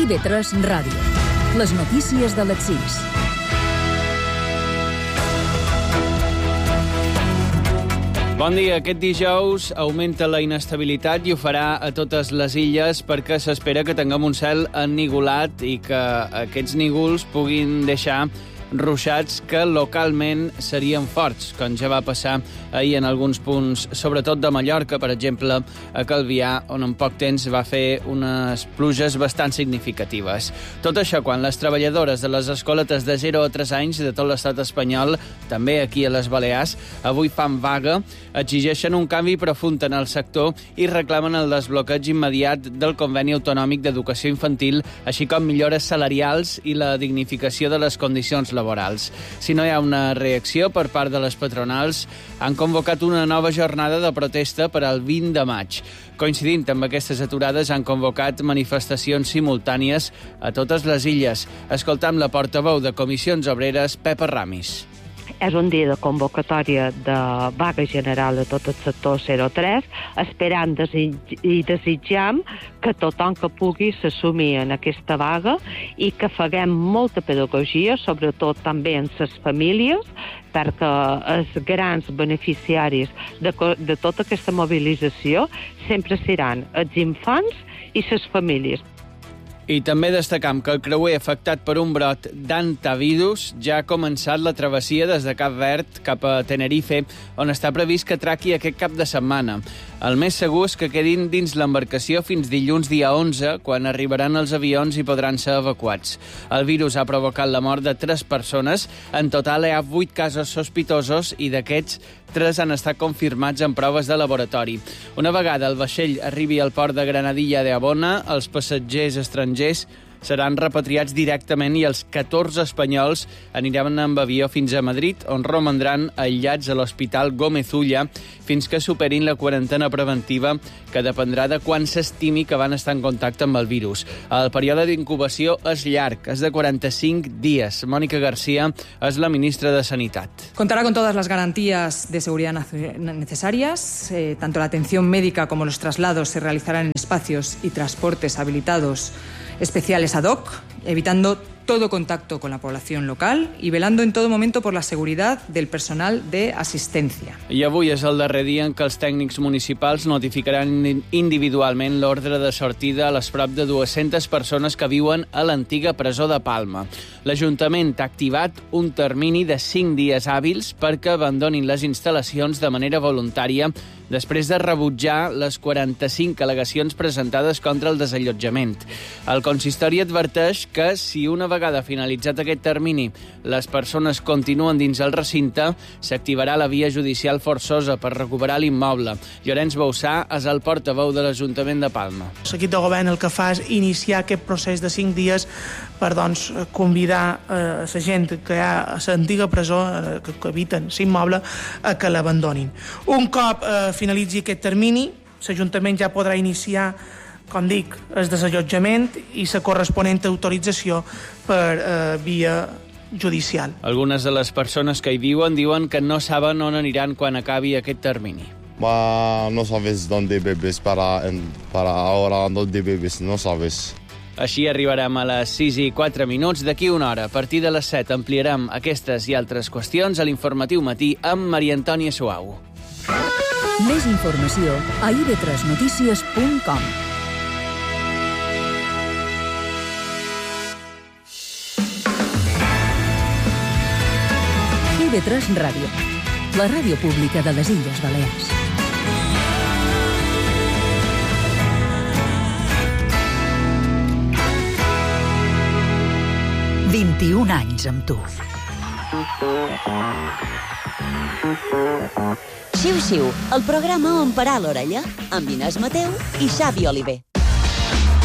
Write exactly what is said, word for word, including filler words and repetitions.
I V tres Ràdio. Les notícies de les sis. Bon dia. Aquest dijous augmenta la inestabilitat i ho farà a totes les illes perquè s'espera que tinguem un cel ennigolat i que aquests nígols puguin deixar ruixats que localment serien forts, com ja va passar ahir en alguns punts, sobretot de Mallorca, per exemple, a Calvià, on en poc temps va fer unes pluges bastant significatives. Tot això quan les treballadores de les escoletes de zero a tres anys de tot l'estat espanyol, també aquí a les Balears, avui fan vaga, exigeixen un canvi profund en el sector i reclamen el desbloqueig immediat del conveni autonòmic d'educació infantil, així com millores salarials i la dignificació de les condicions laborals. laborals. Si no hi ha una reacció per part de les patronals, han convocat una nova jornada de protesta per al vint de maig. Coincidint amb aquestes aturades, han convocat manifestacions simultànies a totes les illes. Escoltam la portaveu de Comissions Obreres, Pepa Ramis. És un dia de convocatòria de vaga general de tot el sector zero tres, esperant i desitjam que tothom que pugui s'assumi en aquesta vaga i que faguem molta pedagogia, sobretot també en les famílies, perquè els grans beneficiaris de, de tota aquesta mobilització sempre seran els infants i les famílies. I també destacam que el creuer afectat per un brot d'hantavirus ja ha començat la travessia des de Cap Verd cap a Tenerife, on està previst que atraqui aquest cap de setmana. El més segur és que quedin dins l'embarcació fins dilluns dia onze, quan arribaran els avions i podran ser evacuats. El virus ha provocat la mort de tres persones. En total hi ha vuit casos sospitosos i d'aquests, tres han estat confirmats en proves de laboratori. Una vegada el vaixell arribi al port de Granadilla de Abona, els passatgers estrangers seran repatriats directament i els catorze espanyols aniran amb avió fins a Madrid, on romandran aïllats a l'Hospital Gómez Ulla fins que superin la quarantena preventiva, que dependrà de quan s'estimi que van estar en contacte amb el virus. El període d'incubació és llarg, és de quaranta-cinc dies. Mónica García és la ministra de Sanitat. Contará con todas las garantías de seguridad necesarias. Eh, tanto la atención médica como los traslados se realizarán en espacios y transportes habilitados especiales ad hoc, evitando todo contacto con la población local y velando en todo momento por la seguridad del personal de asistencia. I avui és el darrer dia en què els tècnics municipals notificaran individualment l'ordre de sortida a les prop de dues-centes persones que viuen a l'antiga presó de Palma. L'Ajuntament ha activat un termini de cinc dies hàbils perquè abandonin les instal·lacions de manera voluntària després de rebutjar les quaranta-cinc al·legacions presentades contra el desallotjament. El consistori adverteix que si una vegada finalitzat aquest termini les persones continuen dins el recinte, s'activarà la via judicial forçosa per recuperar l'immoble. Llorenç Bauçà és el portaveu de l'Ajuntament de Palma. L'equip de govern el que fa és iniciar aquest procés de cinc dies per doncs, convidar eh, la gent que hi ha a l'antiga presó, eh, que, que habiten l'immoble, a que l'abandonin. Un cop eh, finalitzi aquest termini, l'Ajuntament ja podrà iniciar, com dic, el desallotjament i la corresponent autorització per eh, via judicial. Algunes de les persones que hi viuen diuen que no saben on aniran quan acabi aquest termini. Ma no sabes dónde bebes para, para ahora, dónde bebes, no sabes. Així arribarem a les sis i quatre minuts. D'aquí una hora, a partir de les set, ampliarem aquestes i altres qüestions a l'informatiu matí amb Maria Antònia Suau. Més informació a i ve tres notícies punt com. I ve tres Ràdio, la ràdio pública de les Illes Balears. vint-i-un anys amb tu. Xiu Xiu, el programa on parar l'orella, amb Inés Mateu i Xavi Oliver.